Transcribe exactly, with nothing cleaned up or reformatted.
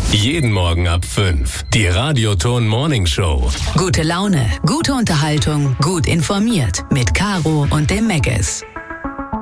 Jeden Morgen ab fünf. Die Radioton Morning Show. Gute Laune, gute Unterhaltung, gut informiert. Mit Caro und dem Megas.